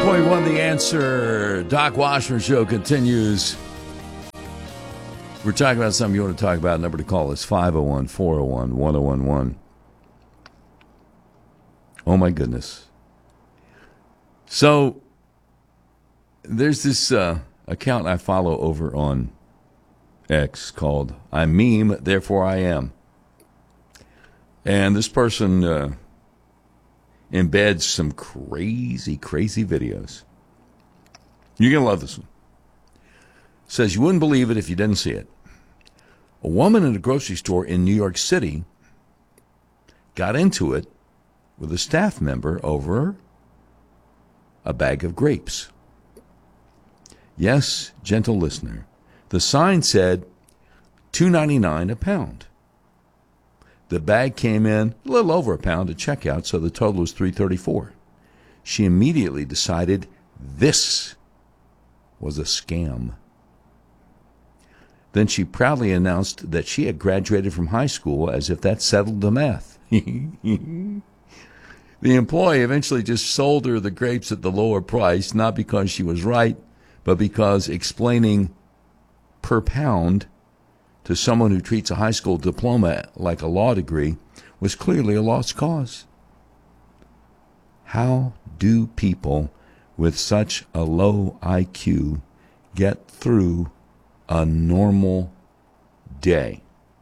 101.1 The Answer. Doc Washburn Show continues. We're talking about something you want to talk about. Number to call is 501-401-1011. Oh, my goodness. So, there's this account I follow over on X called I Meme, Therefore I Am. And this person embeds some crazy videos. You're going to love this one. Says you wouldn't believe it if you didn't see it. A woman in a grocery store in New York City got into it with a staff member over a bag of grapes. Yes, gentle listener, the sign said $2.99 a pound. The bag came in a little over a pound at checkout, so the total was $3.34. She immediately decided this was a scam. Then she proudly announced that she had graduated from high school, as if that settled the math. The employee eventually just sold her the grapes at the lower price, not because she was right, but because explaining per pound to someone who treats a high school diploma like a law degree was clearly a lost cause. How do people with such a low IQ get through a normal day?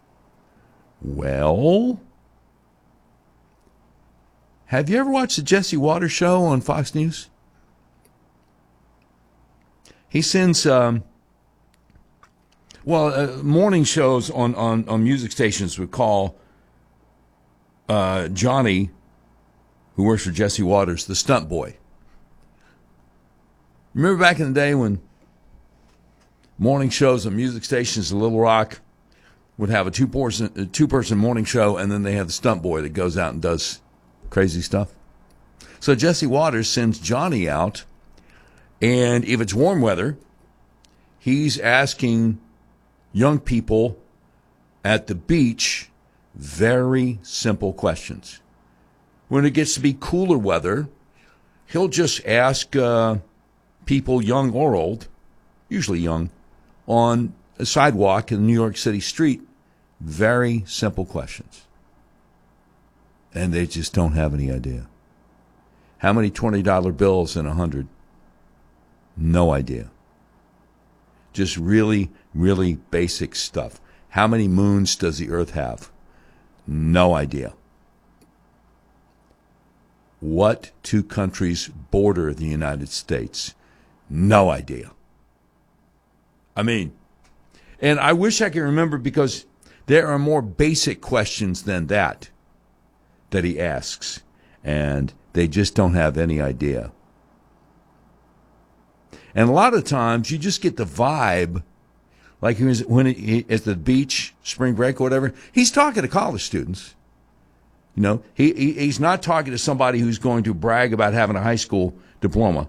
Well, have you ever watched the Jesse Waters show on Fox News? He sends morning shows on music stations would call Johnny, who works for Jesse Waters, the stunt boy. Remember back in the day when morning shows on music stations in Little Rock would have a two-person morning show, and then they have the stunt boy that goes out and does crazy stuff? So Jesse Waters sends Johnny out, and if it's warm weather, he's asking young people at the beach very simple questions. When it gets to be cooler weather, he'll just ask people, young or old, usually young, on a sidewalk in a New York City street, very simple questions. And they just don't have any idea. How many $20 bills in 100? No idea. Just really, really basic stuff. How many moons does the Earth have? No idea. What two countries border the United States? No idea. I mean, and I wish I could remember, because there are more basic questions than that he asks, and they just don't have any idea. And a lot of times you just get the vibe, like when he at the beach, spring break or whatever, he's talking to college students. You know, he's not talking to somebody who's going to brag about having a high school diploma.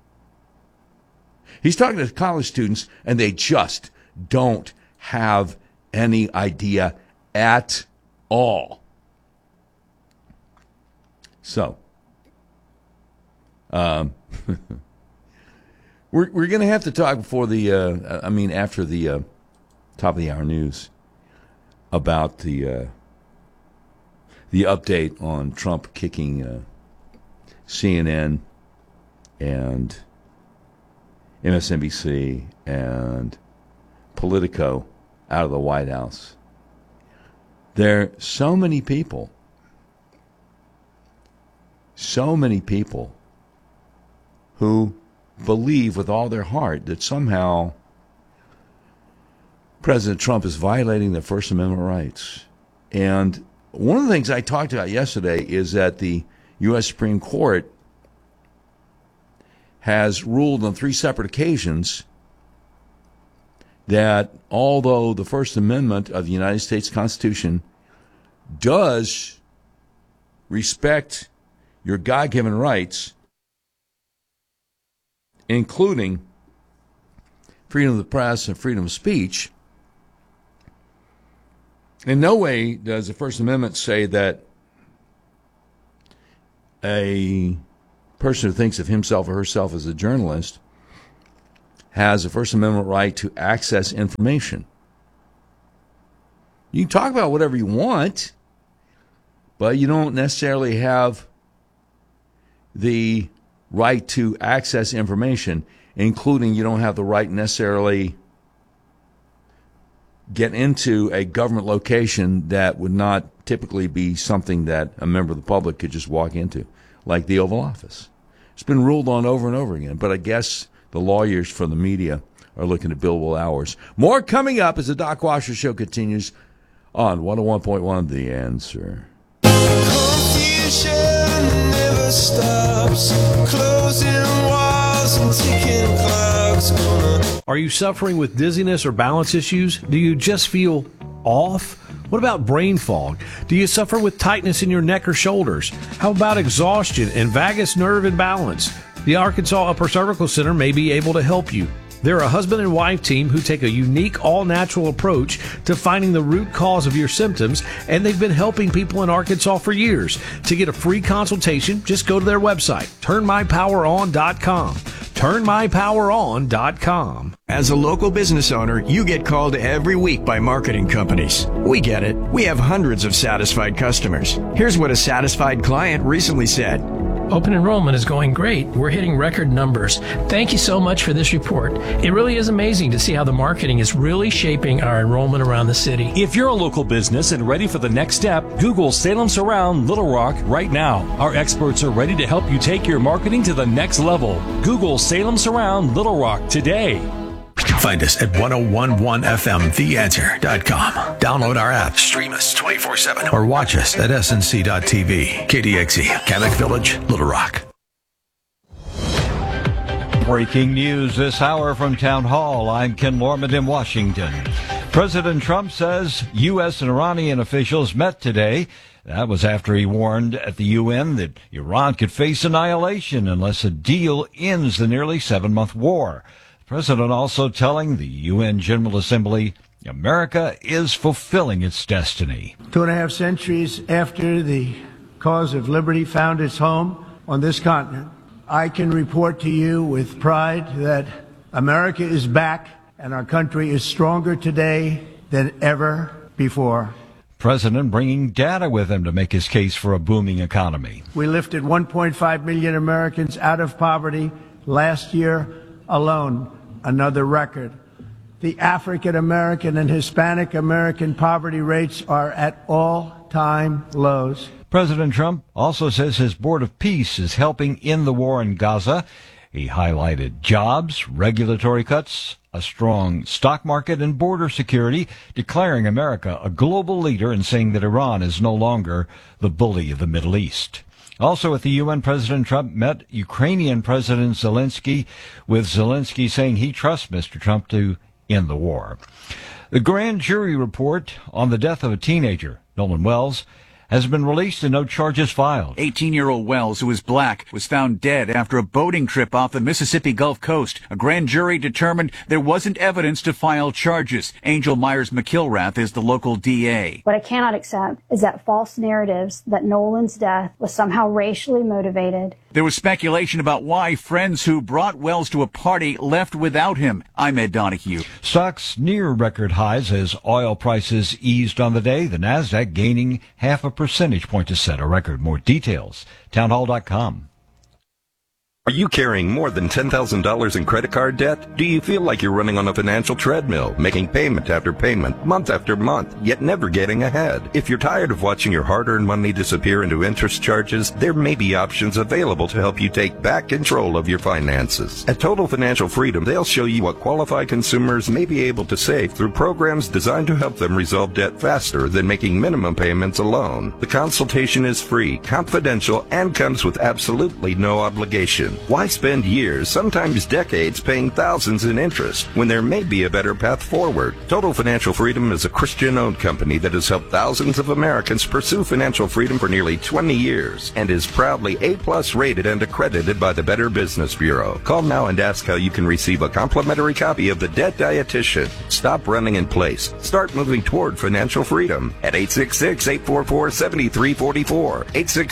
He's talking to college students, and they just don't have any idea at all. So, we're going to have to talk before after the top of the hour news about the update on Trump kicking CNN and MSNBC and Politico out of the White House. There are so many people who believe with all their heart that somehow President Trump is violating their First Amendment rights. And one of the things I talked about yesterday is that the U.S. Supreme Court has ruled on 3 separate occasions that although the First Amendment of the United States Constitution does respect your God-given rights, including freedom of the press and freedom of speech, in no way does the First Amendment say that a person who thinks of himself or herself as a journalist has a First Amendment right to access information. You can talk about whatever you want, but you don't necessarily have the right to access information, including you don't have the right necessarily get into a government location that would not typically be something that a member of the public could just walk into, like the Oval Office. It's been ruled on over and over again, but I guess the lawyers for the media are looking at billable hours. More coming up as the Doc Washer Show continues on 101.1 The Answer. Confusion never stops, closing walls and ticking clocks. Are you suffering with dizziness or balance issues? Do you just feel off? What about brain fog? Do you suffer with tightness in your neck or shoulders? How about exhaustion and vagus nerve imbalance? The Arkansas Upper Cervical Center may be able to help you. They're a husband and wife team who take a unique, all-natural approach to finding the root cause of your symptoms, and they've been helping people in Arkansas for years. To get a free consultation, just go to their website, turnmypoweron.com. turnmypoweron.com. As a local business owner, you get called every week by marketing companies. We get it. We have hundreds of satisfied customers. Here's what a satisfied client recently said. Open enrollment is going great. We're hitting record numbers. Thank you so much for this report. It really is amazing to see how the marketing is really shaping our enrollment around the city. If you're a local business and ready for the next step, Google Salem Surround Little Rock right now. Our experts are ready to help you take your marketing to the next level. Google Salem Surround Little Rock today. Find us at 1015theanswer.com. Download our app, stream us 24/7, or watch us at snc.tv. KDXE, Kamek Village, Little Rock. Breaking news this hour from Town Hall. I'm Ken Lorman in Washington. President Trump says U.S. and Iranian officials met today. That was after he warned at the UN that Iran could face annihilation unless a deal ends the nearly 7-month war. The president also telling the UN General Assembly America is fulfilling its destiny. 2.5 centuries after the cause of liberty found its home on this continent, I can report to you with pride that America is back and our country is stronger today than ever before. President bringing data with him to make his case for a booming economy. We lifted 1.5 million Americans out of poverty last year alone, another record. The African American and Hispanic American poverty rates are at all-time lows. President Trump also says his Board of Peace is helping end the war in Gaza. He highlighted jobs, regulatory cuts, a strong stock market, and border security, declaring America a global leader and saying that Iran is no longer the bully of the Middle East. Also at the UN, President Trump met Ukrainian President Zelensky, with Zelensky saying he trusts Mr. Trump to end the war. The grand jury report on the death of a teenager, Nolan Wells, has been released and no charges filed. 18-year-old Wells, who is black, was found dead after a boating trip off the Mississippi Gulf Coast. A grand jury determined there wasn't evidence to file charges. Angel Myers-McIlrath is the local DA. What I cannot accept is that false narratives that Nolan's death was somehow racially motivated. There was speculation about why friends who brought Wells to a party left without him. I'm Ed Donahue. Stocks near record highs as oil prices eased on the day. The Nasdaq gaining 0.5 percentage point to set a record. More details, townhall.com. Are you carrying more than $10,000 in credit card debt? Do you feel like you're running on a financial treadmill, making payment after payment, month after month, yet never getting ahead? If you're tired of watching your hard-earned money disappear into interest charges, there may be options available to help you take back control of your finances. At Total Financial Freedom, they'll show you what qualified consumers may be able to save through programs designed to help them resolve debt faster than making minimum payments alone. The consultation is free, confidential, and comes with absolutely no obligation. question. Why spend years, sometimes decades, paying thousands in interest when there may be a better path forward? Total Financial Freedom is a Christian-owned company that has helped thousands of Americans pursue financial freedom for nearly 20 years and is proudly A-plus rated and accredited by the Better Business Bureau. Call now and ask how you can receive a complimentary copy of The Debt Dietitian. Stop running in place. Start moving toward financial freedom at 866-844-7344.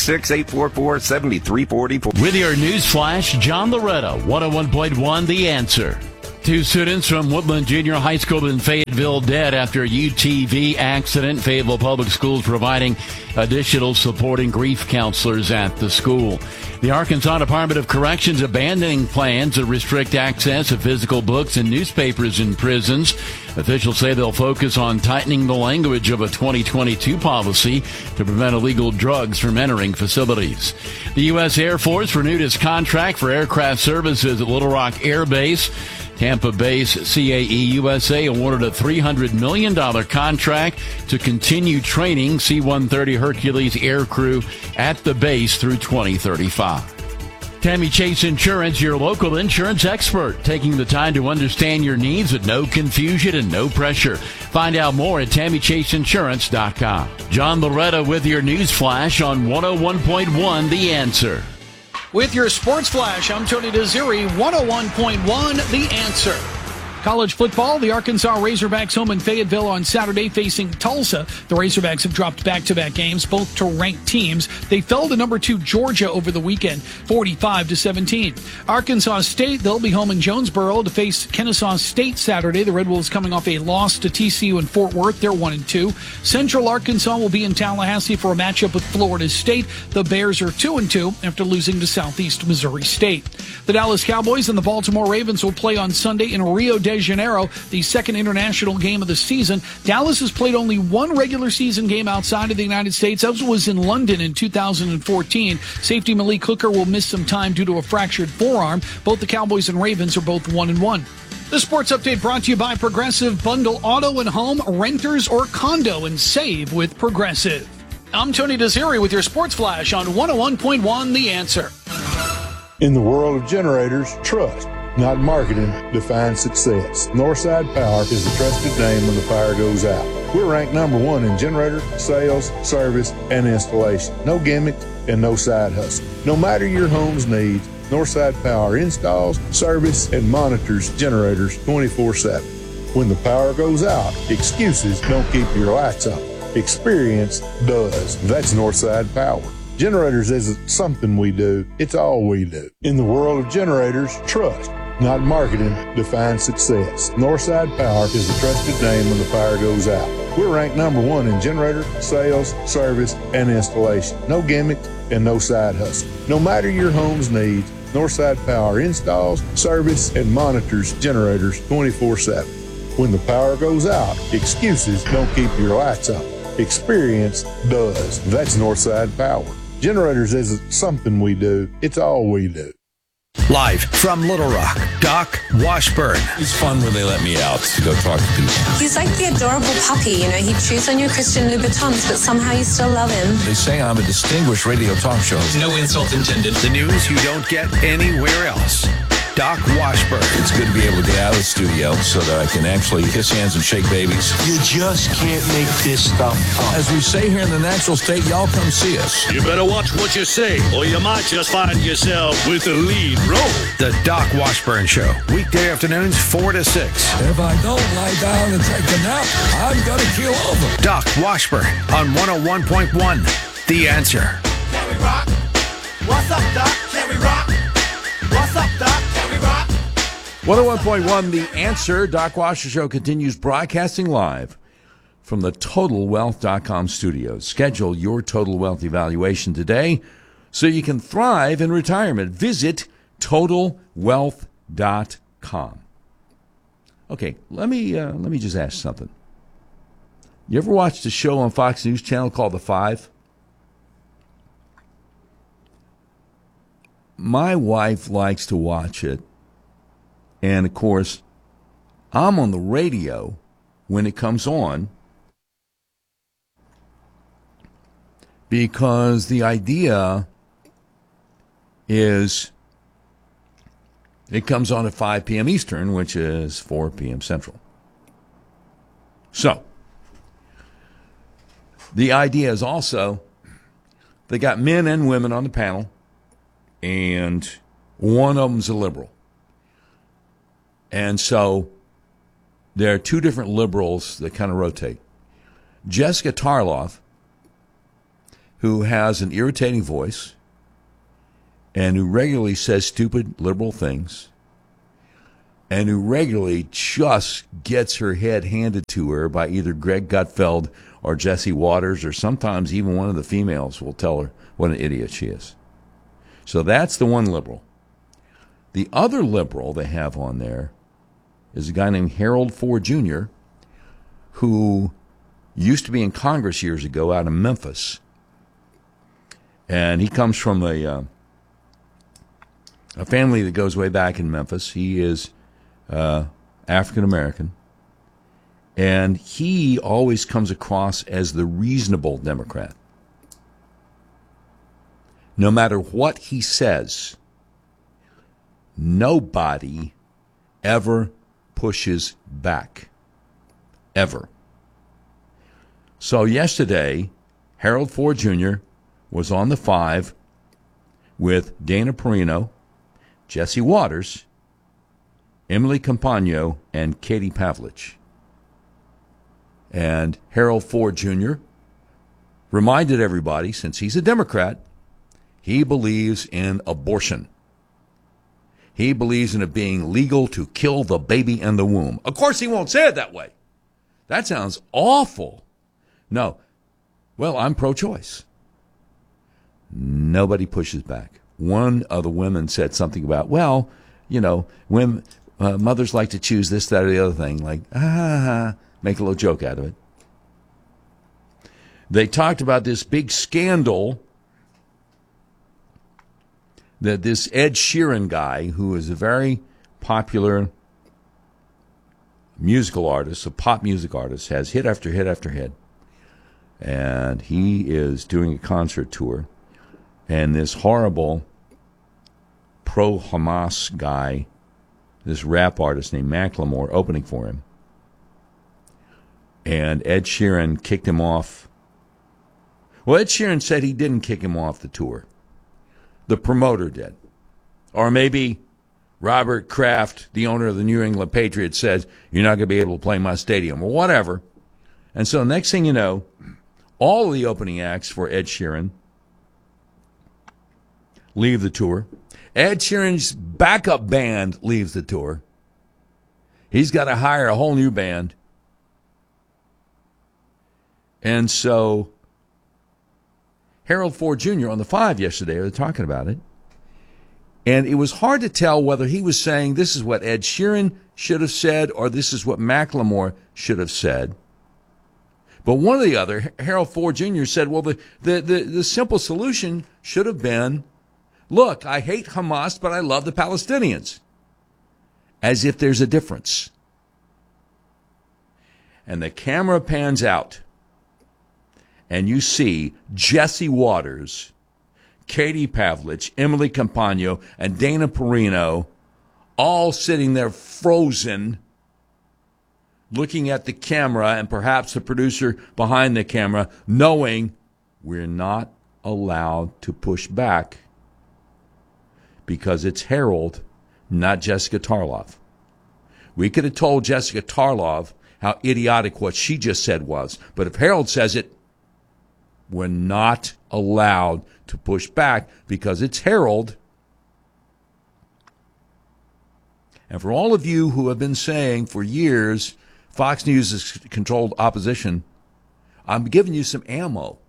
866-844-7344. With your news flash, John Loretta, 101.1 The Answer. 2 students from Woodland Junior High School in Fayetteville dead after a UTV accident. Fayetteville Public Schools providing additional supporting grief counselors at the school. The Arkansas Department of Corrections abandoning plans to restrict access to physical books and newspapers in prisons. Officials say they'll focus on tightening the language of a 2022 policy to prevent illegal drugs from entering facilities. The U.S. Air Force renewed its contract for aircraft services at Little Rock Air Base. Tampa Bay's CAE USA awarded a $300 million contract to continue training C-130 Hercules air crew at the base through 2035. Tammy Chase Insurance, your local insurance expert, taking the time to understand your needs with no confusion and no pressure. Find out more at TammyChaseInsurance.com. John Loretta with your news flash on 101.1 The Answer. With your sports flash, I'm Tony Desiri, 101.1 The Answer. College football, the Arkansas Razorbacks home in Fayetteville on Saturday facing Tulsa. The Razorbacks have dropped back-to-back games, both to ranked teams. They fell to number 2 Georgia over the weekend, 45-17. Arkansas State, they'll be home in Jonesboro to face Kennesaw State Saturday. The Red Wolves coming off a loss to TCU in Fort Worth. They're 1-2. Central Arkansas will be in Tallahassee for a matchup with Florida State. The Bears are 2-2 after losing to Southeast Missouri State. The Dallas Cowboys and the Baltimore Ravens will play on Sunday in Rio de Janeiro, the second international game of the season. Dallas has played only one regular season game outside of the United States. That was in London in 2014. Safety Malik Hooker will miss some time due to a fractured forearm. Both the Cowboys and Ravens are both 1-1. The sports update brought to you by Progressive. Bundle auto and home, renters or condo, and save with Progressive. I'm Tony Desiri with your sports flash on 101.1 The Answer. In the world of generators, trust, not marketing, defines success. Northside Power is a trusted name when the power goes out. We're ranked number 1 in generator, sales, service, and installation. No gimmicks and no side hustle. No matter your home's needs, Northside Power installs, service, and monitors generators 24/7. When the power goes out, excuses don't keep your lights on. Experience does. That's Northside Power. Generators isn't something we do, it's all we do. In the world of generators, trust, not marketing, defines success. Northside Power is a trusted name when the power goes out. We're ranked number 1 in generator, sales, service, and installation. No gimmicks and no side hustle. No matter your home's needs, Northside Power installs, service, and monitors generators 24/7. When the power goes out, excuses don't keep your lights on. Experience does. That's Northside Power. Generators isn't something we do, it's all we do. Live from Little Rock, Doc Washburn. It's fun when they let me out to go talk to people. He's like the adorable puppy, you know. He chews on your Christian Louboutins, but somehow you still love him. They say I'm a distinguished radio talk show. No insult intended. The news you don't get anywhere else. Doc Washburn. It's good to be able to get out of the studio so that I can actually kiss hands and shake babies. You just can't make this stuff up. As we say here in the natural state, y'all come see us. You better watch what you say, or you might just find yourself with the lead role. The Doc Washburn Show. Weekday afternoons 4 to 6. If I don't lie down and take a nap, I'm going to keel over. Doc Washburn on 101.1. The Answer. Can we rock? What's up, Doc? Can we rock? What's up, Doc? 101.1 The Answer. Doc Washer Show continues broadcasting live from the TotalWealth.com studios. Schedule your Total Wealth evaluation today so you can thrive in retirement. Visit TotalWealth.com. Okay, let me just ask something. You ever watched a show on Fox News Channel called The Five? My wife likes to watch it. And, of course, I'm on the radio when it comes on because the idea is It comes on at 5 p.m. Eastern, which is 4 p.m. Central. So, the idea is also they got men and women on the panel, and one of them's a liberal. And so there are two different liberals that kind of rotate. Jessica Tarloff, who has an irritating voice and who regularly says stupid liberal things and who regularly just gets her head handed to her by either Greg Gutfeld or Jesse Waters, or sometimes even one of the females will tell her what an idiot she is. So that's the one liberal. The other liberal they have on there is a guy named Harold Ford Jr., who used to be in Congress years ago out of Memphis. And he comes from a family that goes way back in Memphis. He is African-American. And he always comes across as the reasonable Democrat. No matter what he says, nobody ever pushes back. Ever. So yesterday, Harold Ford Jr. was on the 5 with Dana Perino, Jesse Waters, Emily Campagno, and Katie Pavlich. And Harold Ford Jr. reminded everybody, since he's a Democrat, he believes in abortion. He believes in it being legal to kill the baby in the womb. Of course, he won't say it that way. That sounds awful. No. Well, I'm pro-choice. Nobody pushes back. One of the women said something about, well, you know, when mothers like to choose this, that, or the other thing, like, make a little joke out of it. They talked about this big scandal that this Ed Sheeran guy, who is a very popular musical artist, a pop music artist, has hit after hit after hit. And he is doing a concert tour. And this horrible pro-Hamas guy, this rap artist named Macklemore, opening for him. And Ed Sheeran kicked him off. Well, Ed Sheeran said he didn't kick him off the tour. The promoter did. Or maybe Robert Kraft, the owner of the New England Patriots, said, you're not going to be able to play my stadium, or whatever. And so next thing you know, all of the opening acts for Ed Sheeran leave the tour. Ed Sheeran's backup band leaves the tour. He's got to hire a whole new band. And so Harold Ford Jr. on the 5 yesterday, they were talking about it. And it was hard to tell whether he was saying this is what Ed Sheeran should have said or this is what Macklemore should have said. But one or the other, Harold Ford Jr. said, well, the simple solution should have been, look, I hate Hamas, but I love the Palestinians. As if there's a difference. And the camera pans out. And you see Jesse Waters, Katie Pavlich, Emily Campagno, and Dana Perino all sitting there frozen, looking at the camera and perhaps the producer behind the camera, knowing we're not allowed to push back because it's Harold, not Jessica Tarloff. We could have told Jessica Tarloff how idiotic what she just said was, but if Harold says it, we're not allowed to push back because it's Harold. And for all of you who have been saying for years Fox News is controlled opposition, I'm giving you some ammo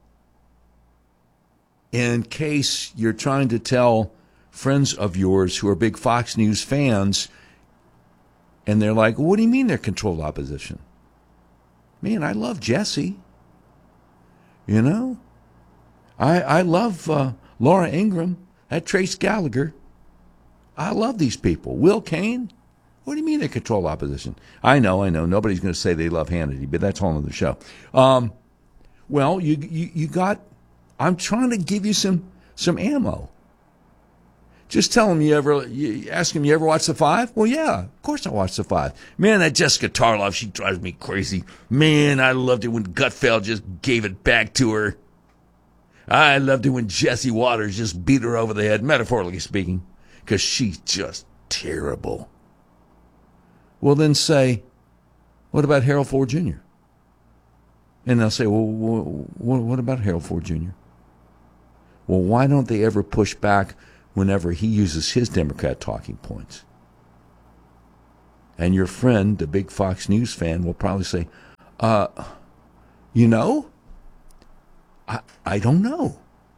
in case you're trying to tell friends of yours who are big Fox News fans and they're like, what do you mean they're controlled opposition? Man, I love Jesse. You know, I love Laura Ingraham, that Trace Gallagher. I love these people. Will Cain? What do you mean they control opposition? I know. Nobody's going to say they love Hannity, but that's a whole other show. Well, you got. I'm trying to give you some ammo. Just tell him ask him, you ever watch The Five? Well, yeah, of course I watched The Five. Man, that Jessica Tarloff, she drives me crazy. Man, I loved it when Gutfeld just gave it back to her. I loved it when Jesse Waters just beat her over the head, metaphorically speaking, because she's just terrible. Well, then say, what about Harold Ford Jr.? And they'll say, well, what about Harold Ford Jr.? Well, why don't they ever push back whenever he uses his Democrat talking points? And your friend, the big Fox News fan, will probably say, you know, I don't know.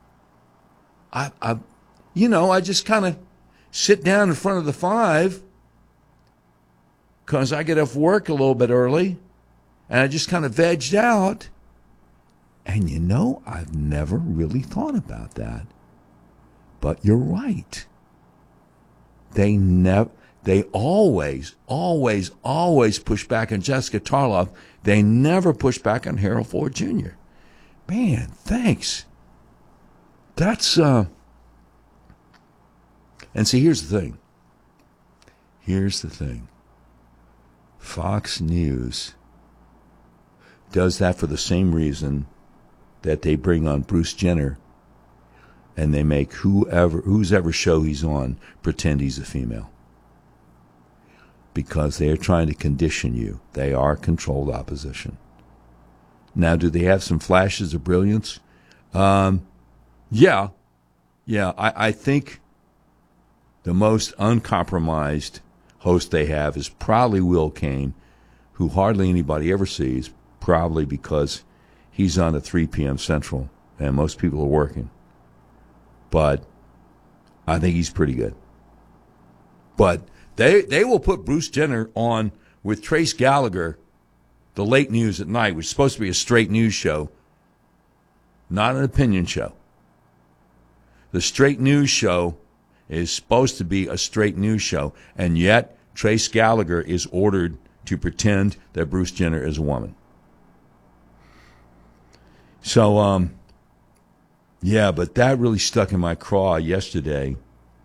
I just kind of sit down in front of The Five because I get off work a little bit early, and I just kind of vegged out. And I've never really thought about that. But you're right. They always push back on Jessica Tarloff. They never push back on Harold Ford Jr. Man, thanks. That's and see, here's the thing. Fox News does that for the same reason that they bring on Bruce Jenner and they make whose ever show he's on pretend he's a female. Because they are trying to condition you. They are controlled opposition. Now, do they have some flashes of brilliance? Yeah. I think the most uncompromised host they have is probably Will Cain, who hardly anybody ever sees, probably because he's on at 3 p.m. Central, and most people are working. But I think he's pretty good. But they will put Bruce Jenner on with Trace Gallagher, the late news at night, which is supposed to be a straight news show, not an opinion show. The straight news show is supposed to be a straight news show, and yet Trace Gallagher is ordered to pretend that Bruce Jenner is a woman. So, but that really stuck in my craw yesterday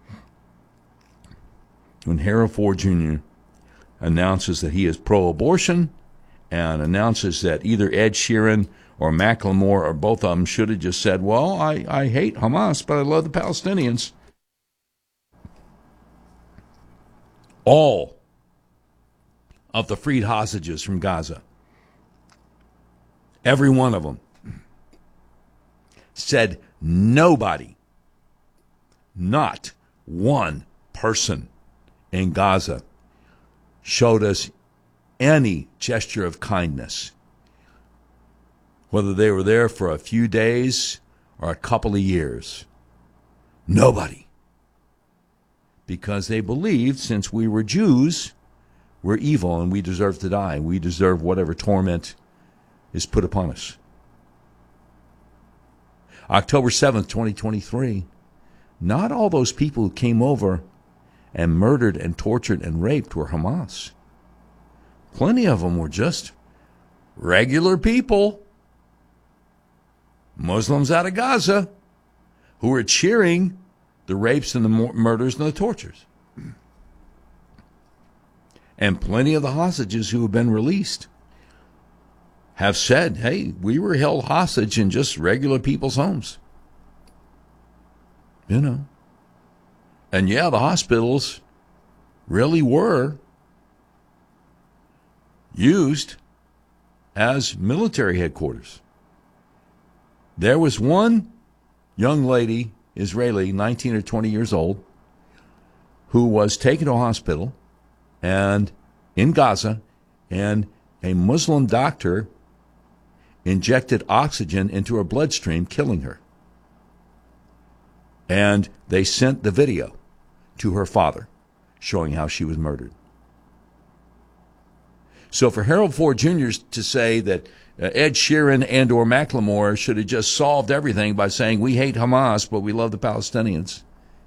when Harold Ford Jr. announces that he is pro-abortion and announces that either Ed Sheeran or Macklemore or both of them should have just said, well, I hate Hamas, but I love the Palestinians. All of the freed hostages from Gaza, every one of them, said nobody, not one person in Gaza showed us any gesture of kindness, whether they were there for a few days or a couple of years. Nobody. Because they believed since we were Jews, we're evil and we deserve to die. We deserve whatever torment is put upon us. October 7th, 2023, not all those people who came over and murdered and tortured and raped were Hamas. Plenty of them were just regular people, Muslims out of Gaza, who were cheering the rapes and the murders and the tortures. And plenty of the hostages who have been released have said, hey, we were held hostage in just regular people's homes. And yeah, the hospitals really were used as military headquarters. There was one young lady, Israeli, 19 or 20 years old, who was taken to a hospital and in Gaza, and a Muslim doctor injected oxygen into her bloodstream, killing her. And they sent the video to her father, showing how she was murdered. So for Harold Ford Jr. to say that Ed Sheeran and or Macklemore should have just solved everything by saying, we hate Hamas, but we love the Palestinians.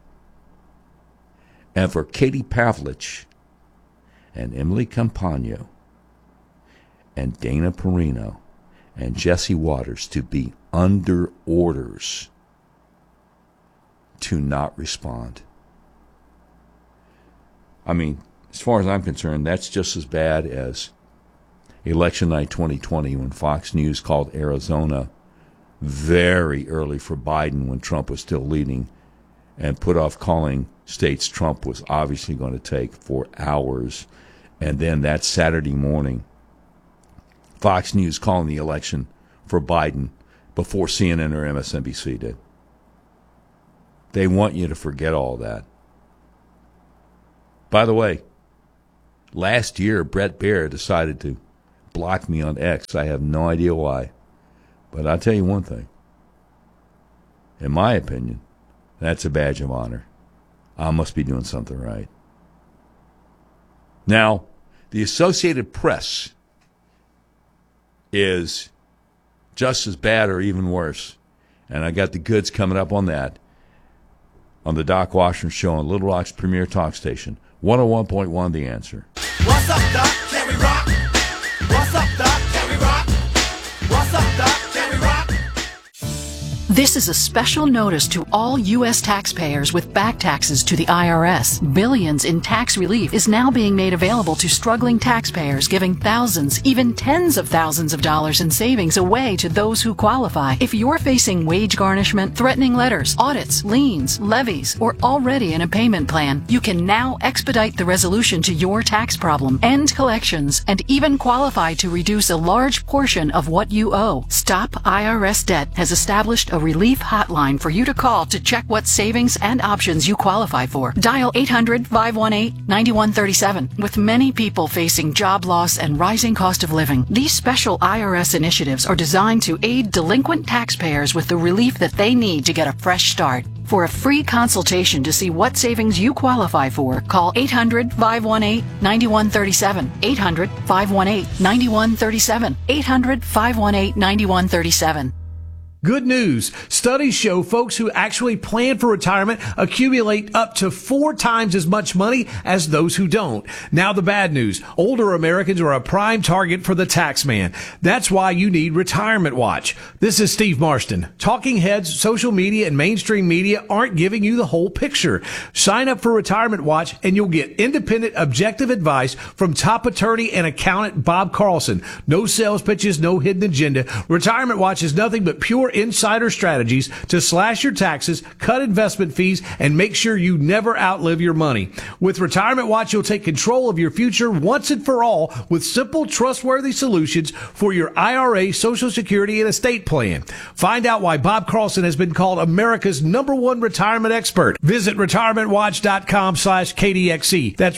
And for Katie Pavlich and Emily Campagno and Dana Perino and Jesse Waters to be under orders to not respond. I mean, as far as I'm concerned, that's just as bad as election night 2020 when Fox News called Arizona very early for Biden when Trump was still leading and put off calling states Trump was obviously going to take for hours. And then that Saturday morning, Fox News calling the election for Biden before CNN or MSNBC did. They want you to forget all that. By the way, last year, Brett Baer decided to block me on X. I have no idea why. But I'll tell you one thing. In my opinion, that's a badge of honor. I must be doing something right. Now, the Associated Press is just as bad or even worse. And I got the goods coming up on that on the Doc Washington Show on Little Rock's premier talk station, 101.1 The Answer. What's up, Doc? Can we rock? What's up, Doc? Can we rock? What's up, Doc? Can we rock? This is a special notice to all U.S. taxpayers with back taxes to the IRS. Billions in tax relief is now being made available to struggling taxpayers, giving thousands, even tens of thousands of dollars in savings away to those who qualify. If you're facing wage garnishment, threatening letters, audits, liens, levies, or already in a payment plan, you can now expedite the resolution to your tax problem, end collections, and even qualify to reduce a large portion of what you owe. Stop IRS Debt has established a relief hotline for you to call to check what savings and options you qualify for. Dial 800-518-9137. With many people facing job loss and rising cost of living, these special IRS initiatives are designed to aid delinquent taxpayers with the relief that they need to get a fresh start. For a free consultation to see what savings you qualify for, call 800-518-9137. 800-518-9137. 800-518-9137. Good news. Studies show folks who actually plan for retirement accumulate up to 4 times as much money as those who don't. Now the bad news. Older Americans are a prime target for the tax man. That's why you need Retirement Watch. This is Steve Marston. Talking heads, social media, and mainstream media aren't giving you the whole picture. Sign up for Retirement Watch and you'll get independent, objective advice from top attorney and accountant Bob Carlson. No sales pitches, no hidden agenda. Retirement Watch is nothing but pure insider strategies to slash your taxes, cut investment fees, and make sure you never outlive your money. With Retirement Watch, you'll take control of your future once and for all with simple, trustworthy solutions for your IRA, Social Security, and estate plan. Find out why Bob Carlson has been called America's #1 retirement expert. Visit retirementwatch.com/KDXE. That's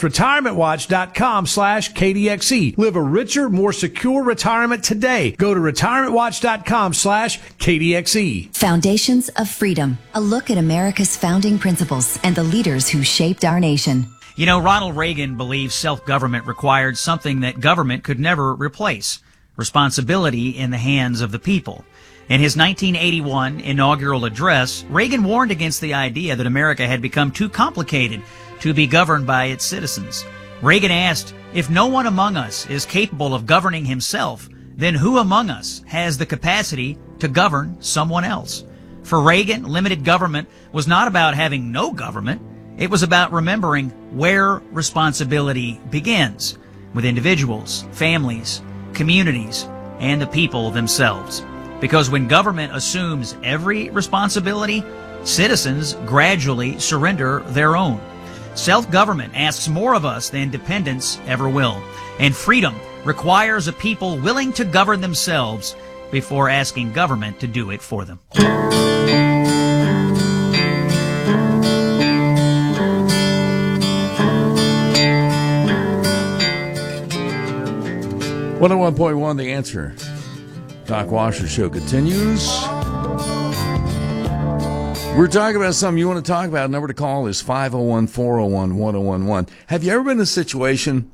retirementwatch.com/KDXE. Live a richer, more secure retirement today. Go to retirementwatch.com/KDXE. Foundations of Freedom, a look at America's founding principles and the leaders who shaped our nation. You know, Ronald Reagan believed self-government required something that government could never replace: responsibility in the hands of the people. In his 1981 inaugural address, Reagan warned against the idea that America had become too complicated to be governed by its citizens. Reagan asked, if no one among us is capable of governing himself, then who among us has the capacity to govern someone else? For Reagan, limited government was not about having no government. It was about remembering where responsibility begins, with individuals, families, communities, and the people themselves. Because when government assumes every responsibility, citizens gradually surrender their own. Self-government asks more of us than dependence ever will. And freedom requires a people willing to govern themselves before asking government to do it for them. .1 The Answer. Doc Washer Show continues. We're talking about something you want to talk about. Number to call is 501-401-1011. Have you ever been in a situation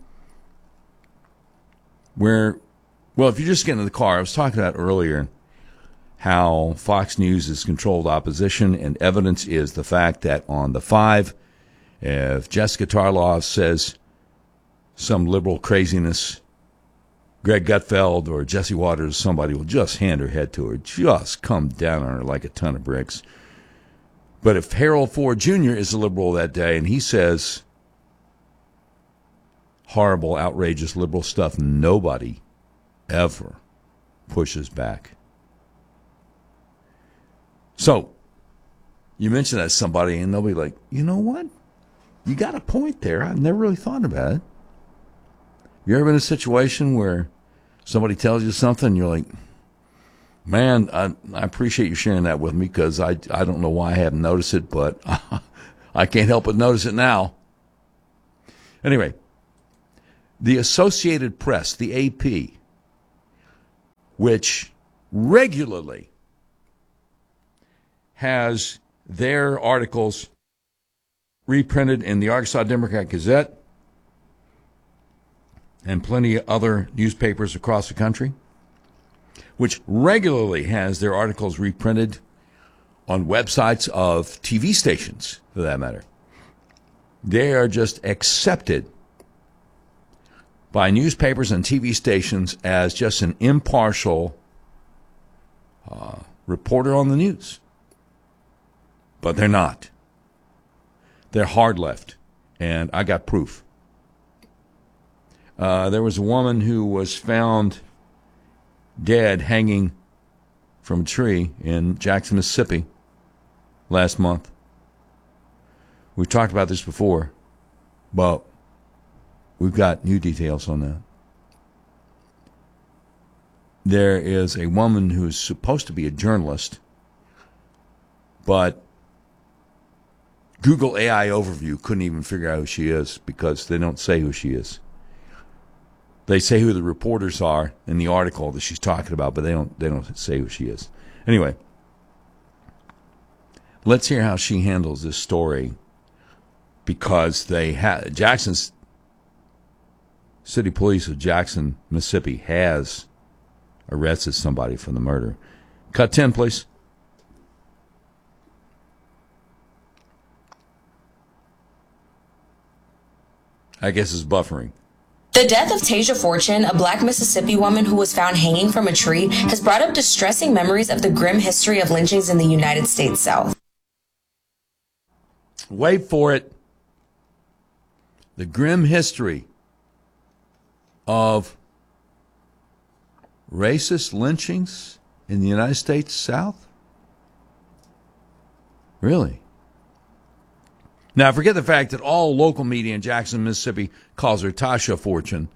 where, well, if you just get in the car, I was talking about earlier how Fox News has controlled opposition, and evidence is the fact that on the 5, if Jessica Tarloff says some liberal craziness, Greg Gutfeld or Jesse Waters, somebody will just hand her head to her, just come down on her like a ton of bricks. But if Harold Ford Jr. is a liberal that day and he says horrible, outrageous liberal stuff, nobody ever pushes back. So, you mention that to somebody, and they'll be like, you know what? You got a point there. I've never really thought about it. You ever been in a situation where somebody tells you something, and you're like, man, I appreciate you sharing that with me, because I don't know why I haven't noticed it, but I can't help but notice it now. Anyway, the Associated Press, the AP, which regularly has their articles reprinted in the Arkansas Democrat Gazette and plenty of other newspapers across the country, which regularly has their articles reprinted on websites of TV stations, for that matter. They are just accepted by newspapers and TV stations as just an impartial reporter on the news. But they're not. They're hard left, and I got proof. There was a woman who was found dead hanging from a tree in Jackson, Mississippi last month. We've talked about this before, but we've got new details on that. There is a woman who is supposed to be a journalist, but Google AI Overview couldn't even figure out who she is because they don't say who she is. They say who the reporters are in the article that she's talking about, but they don't say who she is. Anyway, let's hear how she handles this story, because Jackson's City Police of Jackson, Mississippi has arrested somebody for the murder. Cut 10, please. I guess it's buffering. The death of Tasia Fortune, a black Mississippi woman who was found hanging from a tree, has brought up distressing memories of the grim history of lynchings in the United States South. Wait for it. The grim history of racist lynchings in the United States South? Really? Now, forget the fact that all local media in Jackson, Mississippi calls her Tasha Fortune.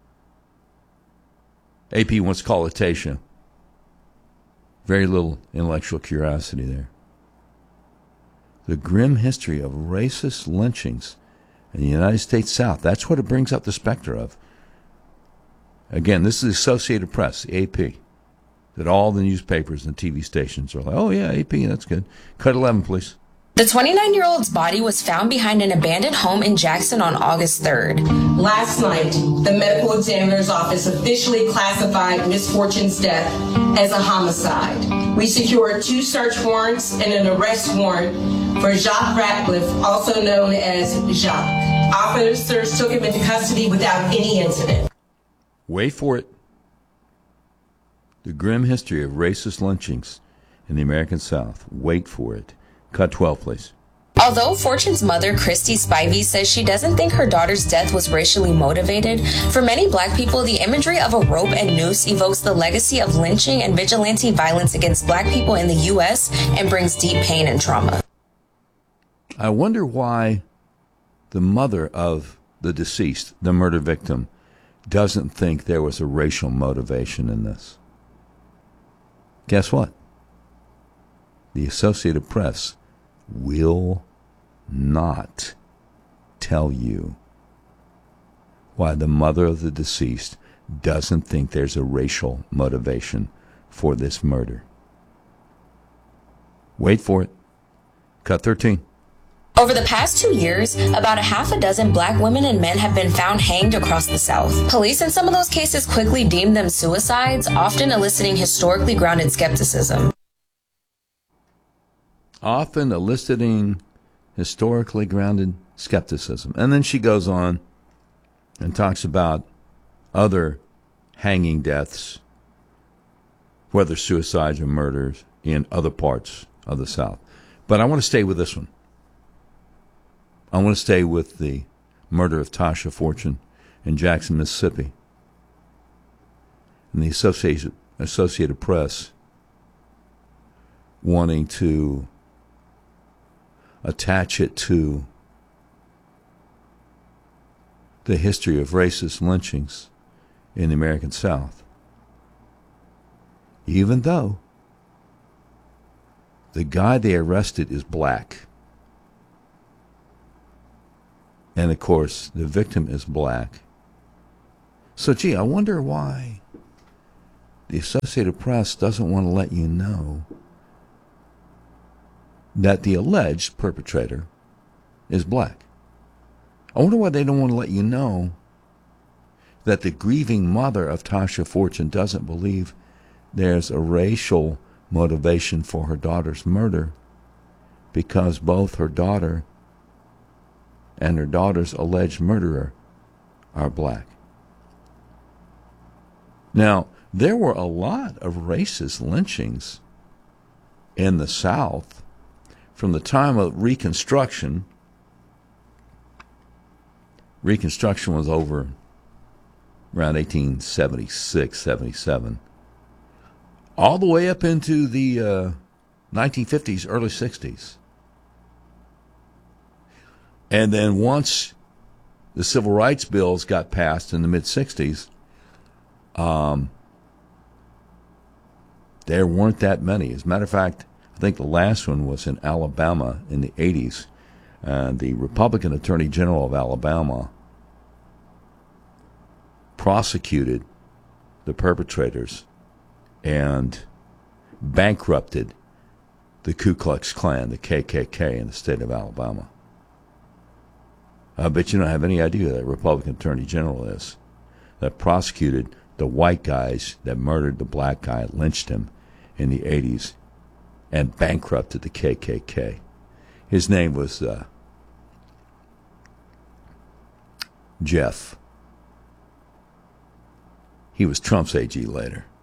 AP wants to call it Tasha. Very little intellectual curiosity there. The grim history of racist lynchings in the United States South. That's what it brings up the specter of. Again, this is the Associated Press, the AP, that all the newspapers and TV stations are like, oh, yeah, AP, that's good. Cut 11, please. The 29-year-old's body was found behind an abandoned home in Jackson on August 3rd. Last night, the medical examiner's office officially classified Miss Fortune's death as a homicide. We secured 2 search warrants and an arrest warrant for Jacques Ratcliffe, also known as Jacques. Officers took him into custody without any incident. Wait for it. The grim history of racist lynchings in the American South. Wait for it. Cut 12, please. Although Fortune's mother, Christy Spivey, says she doesn't think her daughter's death was racially motivated, for many black people, the imagery of a rope and noose evokes the legacy of lynching and vigilante violence against black people in the U.S. and brings deep pain and trauma. I wonder why the mother of the deceased, the murder victim, doesn't think there was a racial motivation in this. Guess what? The Associated Press will not tell you why the mother of the deceased doesn't think there's a racial motivation for this murder. Wait for it. Cut 13. Over the past 2 years, about 6 black women and men have been found hanged across the South. Police in some of those cases quickly deemed them suicides, often eliciting historically grounded skepticism. Often eliciting historically grounded skepticism. And then she goes on and talks about other hanging deaths, whether suicides or murders, in other parts of the South. But I want to stay with this one. I want to stay with the murder of Tasha Fortune in Jackson, Mississippi. And the Associated Press wanting to attach it to the history of racist lynchings in the American South, even though the guy they arrested is black. And, of course, the victim is black. So, gee, I wonder why the Associated Press doesn't want to let you know that the alleged perpetrator is black. I wonder why they don't want to let you know that the grieving mother of Tasha Fortune doesn't believe there's a racial motivation for her daughter's murder, because both her daughter and her daughter's alleged murderer are black. Now, there were a lot of racist lynchings in the South from the time of Reconstruction. Reconstruction was over around 1876, 77, all the way up into the 1950s, early 60s. And then once the civil rights bills got passed in the mid-60s, there weren't that many. As a matter of fact, I think the last one was in Alabama in the 80s. The Republican Attorney General of Alabama prosecuted the perpetrators and bankrupted the Ku Klux Klan, the KKK, in the state of Alabama. I bet you don't have any idea who that Republican Attorney General is that prosecuted the white guys that murdered the black guy, lynched him in the 80s, and bankrupted the KKK. His name was Jeff. He was Trump's AG later.